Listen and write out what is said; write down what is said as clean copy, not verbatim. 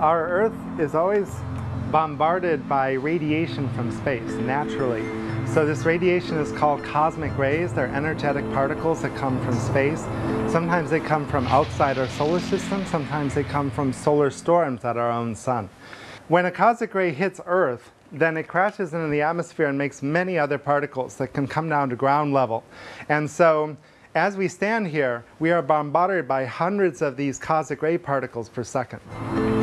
Our Earth is always bombarded by radiation from space, naturally. So this radiation is called cosmic rays. They're energetic particles that come from space. Sometimes they come from outside our solar system. Sometimes they come from solar storms at our own sun. When a cosmic ray hits Earth, then it crashes into the atmosphere and makes many other particles that can come down to ground level. And so as we stand here, we are bombarded by hundreds of these cosmic ray particles per second.